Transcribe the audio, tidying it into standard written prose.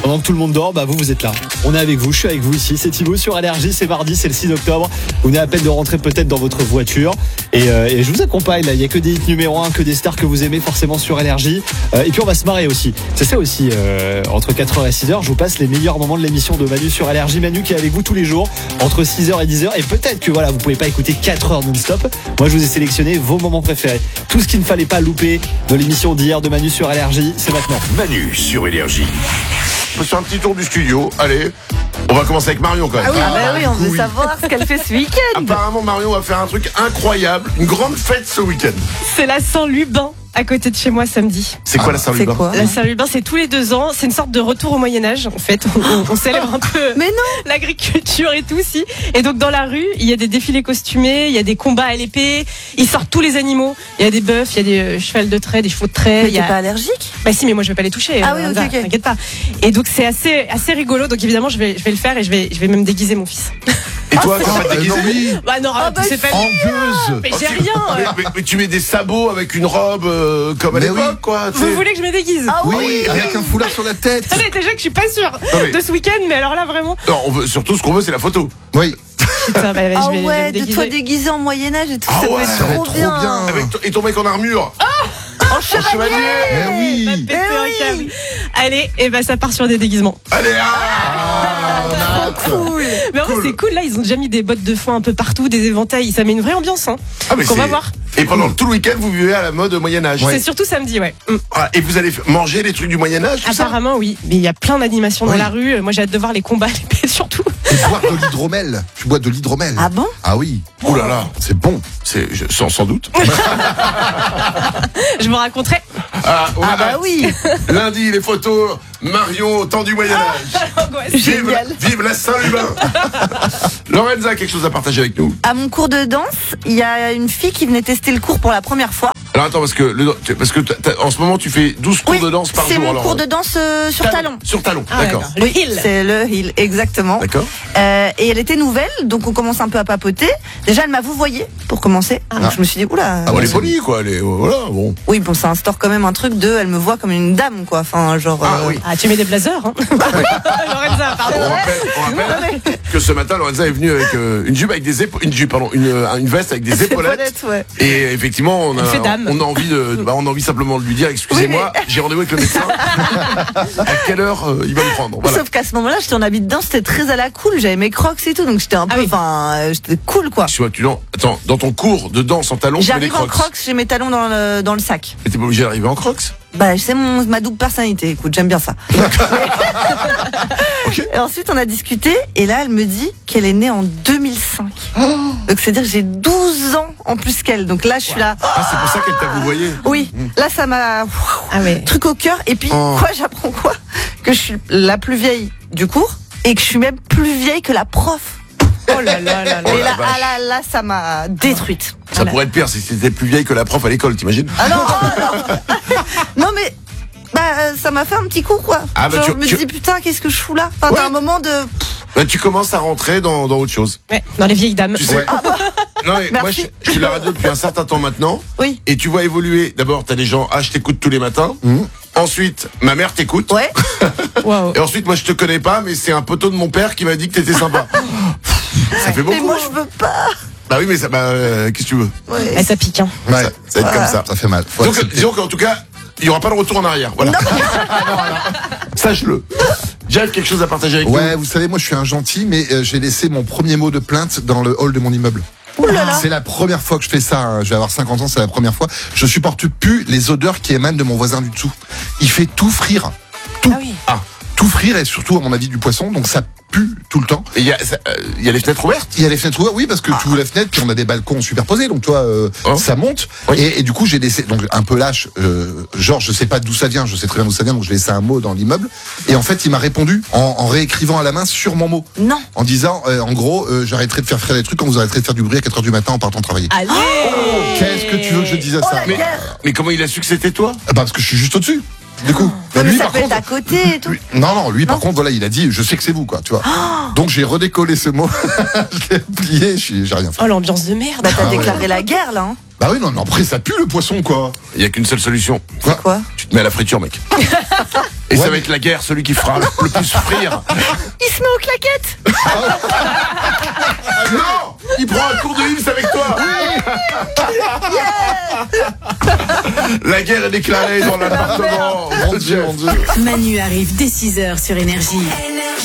Pendant que tout le monde dort, vous êtes là. On est avec vous, je suis avec vous ici. C'est Thibaut sur Allergie, c'est mardi, c'est le 6 octobre. Vous venez à peine de rentrer peut-être dans votre voiture. Et je vous accompagne là, il n'y a que des hits numéro 1, que des stars que vous aimez forcément sur Allergie. Et puis on va se marrer aussi. C'est ça aussi, entre 4h et 6h, je vous passe les meilleurs moments de l'émission de Manu sur Allergie. Manu qui est avec vous tous les jours, entre 6h et 10h. Et peut-être que vous pouvez pas écouter 4h non-stop. Moi je vous ai sélectionné vos moments préférés. Tout ce qu'il ne fallait pas louper de l'émission d'hier de Manu sur Allergie, c'est maintenant. Manu sur Énergie. On peut faire un petit tour du studio. Allez, on va commencer avec Marion quand même. Oui, on veut savoir ce qu'elle fait ce week-end. Apparemment Marion va faire un truc incroyable, une grande fête ce week-end. C'est la Saint-Lubin à côté de chez moi samedi. C'est quoi la Saint-Lubin? C'est quoi? La Saint-Lubin, c'est tous les 2 ans. C'est une sorte de retour au Moyen-Âge, en fait. On célèbre un peu Mais non. l'agriculture et tout, si. Et donc, dans la rue, il y a des défilés costumés, il y a des combats à l'épée. Ils sortent tous les animaux. Il y a des bœufs, il y a des chevals de trait, des chevaux de trait. Mais t'es pas allergique? Bah si, mais moi je vais pas les toucher. Ah oui, Hamza, ok. T'inquiète pas. Et donc c'est assez rigolo. Donc évidemment je vais le faire et je vais même déguiser mon fils. Et toi, t'as pas déguisé? Oui, Bah non, c'est pas. engueuse. Mais j'ai rien. Mais tu mets des sabots avec une robe comme à Mais l'époque, oui. quoi. tu Vous sais. voulez que je me déguise? Ah Oui, avec un foulard sur la tête. Allez, déjà que je suis pas sûre oui. de ce week-end, mais alors là vraiment. Non, surtout ce qu'on veut, c'est la photo. Oui. Putain, bah, Ah je vais ouais, me de déguiser. toi déguisé en Moyen-Âge et tout, Ah ça ouais, peut ça être va trop être trop bien. bien. Et ton mec en armure. En chevalier. Mais Va oui. péter un câble. Allez, et bah ça part sur des déguisements. Allez, Trop cool. Mais en vrai, c'est cool, là, ils ont déjà mis des bottes de foin un peu partout, des éventails, ça met une vraie ambiance, hein. mais Donc on va c'est- voir. Et pendant tout le week-end, vous vivez à la mode Moyen-Âge. C'est surtout samedi, ouais. Ah, et vous allez manger les trucs du Moyen-Âge, tout ça? Apparemment, oui. Mais il y a plein d'animations dans Oui. la rue. Moi, j'ai hâte de voir les combats à l'épée, surtout. Et boire de l'hydromel. Tu bois de l'hydromel. Ah bon? Ah oui. Oh là là. C'est bon. Sans doute. Je vous raconterai. Ah, on a Ah bah hâte. oui. Lundi, les photos. Marion au temps du Moyen-Âge. Angoisse. Génial. Vive la Saint-Lubin. Lorenza a quelque chose à partager avec nous. À mon cours de danse, il y a une fille qui venait tester le cours pour la première fois. Alors attends, parce que en ce moment, tu fais 12 cours de danse par c'est jour. mon alors, cours de danse sur talon. Sur talon, Ah, d'accord. Le hill. C'est le hill, exactement. D'accord. Et elle était nouvelle, donc on commence un peu à papoter. Déjà, elle m'a vouvoyé pour commencer. Donc je me suis dit, oula. Ah, bon, elle est polie, quoi. Voilà, bon. Oui, bon, ça instaure quand même un truc de, elle me voit comme une dame, quoi. Enfin, genre. Ah oui. Ah, tu mets des blazers, hein. Lorenza, pardon. On rappelle que ce matin, Lorenza est venue avec une jupe avec des une veste avec des épaulettes. Ouais. Et effectivement, Elle fait dame. on a envie simplement de lui dire, excusez-moi, j'ai rendez-vous avec le médecin. À quelle heure il va me prendre? Voilà. Sauf qu'à ce moment-là, j'étais en habit de danse, c'était très à la cool. J'avais mes crocs et tout, donc j'étais un peu, j'étais cool, quoi. Attends, dans ton cours de danse en talons, tu mets des J'arrive en crocs. crocs, j'ai mes talons dans le sac. Mais t'es pas obligé d'arriver en crocs. Bah, c'est ma double personnalité. Écoute, j'aime bien ça. Et ensuite, on a discuté, et là, elle me dit qu'elle est née en 2005. Donc, c'est-à-dire que j'ai 12 ans en plus qu'elle. Donc là, je suis là. Ah, c'est pour ça qu'elle t'a vouvoyé. Oui, là, ça m'a Ah ouais. truc au cœur. Et puis, j'apprends quoi? Que je suis la plus vieille du cours, et que je suis même plus vieille que la prof. Oh là là là là. Et là, vache. là, ça m'a détruite. Ça pourrait être pire si c'était plus vieille que la prof à l'école, t'imagines? Ah non, non mais ça m'a fait un petit coup, quoi. Ah bah, Genre, tu- je me tu- dis putain, qu'est-ce que je fous là? Enfin, Ouais. t'as un moment de. Bah, tu commences à rentrer dans autre chose. Ouais, dans les vieilles dames. Tu sais. Non, mais moi, Merci. je suis la radio depuis un certain temps maintenant. Oui. Et tu vois évoluer. D'abord, t'as des gens, je t'écoute tous les matins. Ensuite, ma mère t'écoute. Ouais. Waouh. Et ensuite, moi, je te connais pas, mais c'est un poteau de mon père qui m'a dit que t'étais sympa. Ça fait beaucoup. Mais moi, hein. je veux pas. Bah oui, mais ça, qu'est-ce que tu veux? Ouais. Eh, ça pique, hein. Ouais. Ça va être comme ça. Ça fait mal. Faut Donc, accepter. disons qu'en tout cas, il n'y aura pas de retour en arrière. Voilà. Sache-le. Jeff, quelque chose à partager avec Ouais, vous savez, moi je suis un gentil, mais j'ai laissé mon premier mot de plainte dans le hall de mon immeuble. Ouh là là. C'est la première fois que je fais ça, hein. Je vais avoir 50 ans, c'est la première fois. Je supporte plus les odeurs qui émanent de mon voisin du dessous. Il fait tout frire. Tout. Ah oui. Tout frire et surtout, à mon avis, du poisson, donc ça pue tout le temps. Et il y a les fenêtres ouvertes. Il y a les fenêtres ouvertes, oui, parce que tu ouvres la fenêtre, puis on a des balcons superposés, donc toi, ça monte. Oui. Et du coup, j'ai laissé, donc un peu lâche, genre, je sais pas d'où ça vient, je sais très bien d'où ça vient, donc j'ai laissé un mot dans l'immeuble. Et en fait, il m'a répondu en réécrivant à la main sur mon mot. Non. En disant, en gros, j'arrêterai de faire des trucs quand vous arrêterez de faire du bruit à 4h du matin en partant travailler. Allez. Qu'est-ce que tu veux que je dise à ça? la guerre. Mais comment il a su que c'était toi? Parce que je suis juste au-dessus. Du coup, Mais lui, ça par peut être contre, à côté et tout. non, lui, par contre, voilà, il a dit, je sais que c'est vous, quoi, tu vois. Donc, j'ai redécollé ce mot, je l'ai plié, j'ai rien fait. Oh, l'ambiance de merde. Bah, t'as Ah ouais. déclaré la guerre, là, hein. Bah oui, non, mais après, ça pue le poisson, quoi. Il n'y a qu'une seule solution. Quoi? Tu Mais à la friture, mec. Et ça va être la guerre, celui qui fera le plus frire. Il se met aux claquettes. Non, il prend un cours de Hims avec toi. La guerre est déclarée dans l'appartement. Mon Dieu, mon Dieu. Manu arrive dès 6h sur Énergie.